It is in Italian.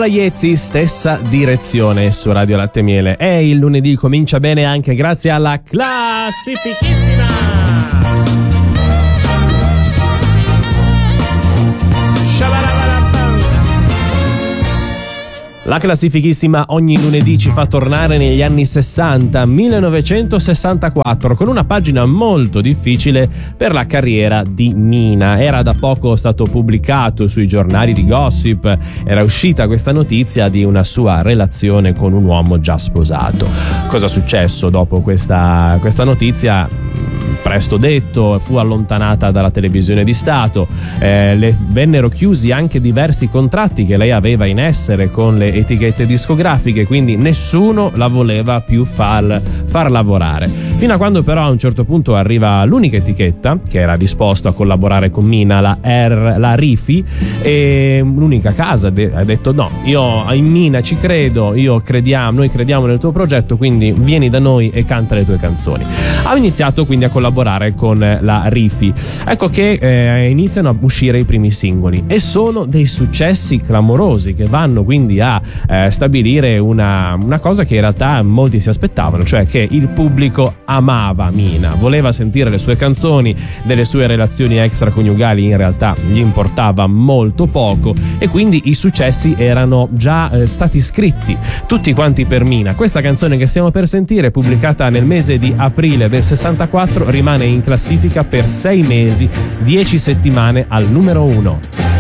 Paola Iezzi, stessa direzione su Radio Latte e Miele. E il lunedì comincia bene anche grazie alla classifichissima. La classifichissima ogni lunedì ci fa tornare negli anni 60, 1964, con una pagina molto difficile per la carriera di Mina. Era da poco stato pubblicato sui giornali di gossip, era uscita questa notizia di una sua relazione con un uomo già sposato. Cosa è successo dopo questa notizia? Presto detto, fu allontanata dalla televisione di Stato, le vennero chiusi anche diversi contratti che lei aveva in essere con le etichette discografiche, quindi nessuno la voleva più far lavorare. Fino a quando però a un certo punto arriva l'unica etichetta che era disposta a collaborare con Mina, la Rifi, e l'unica casa ha detto no, io in Mina ci credo, noi crediamo nel tuo progetto, quindi vieni da noi e canta le tue canzoni. Ha iniziato quindi a collaborare con la Rifi. Ecco che iniziano a uscire i primi singoli e sono dei successi clamorosi che vanno quindi a stabilire una cosa che in realtà molti si aspettavano, cioè che il pubblico amava Mina, voleva sentire le sue canzoni. Delle sue relazioni extraconiugali in realtà gli importava molto poco e quindi i successi erano già stati scritti tutti quanti per Mina. Questa canzone che stiamo per sentire, pubblicata nel mese di aprile del 64, rimane in classifica per 6 mesi, 10 settimane al numero 1.